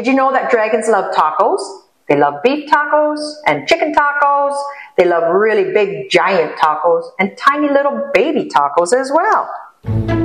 Did you know that dragons love tacos? They love beef tacos and chicken tacos. They love really big, giant tacos and tiny little baby tacos as well.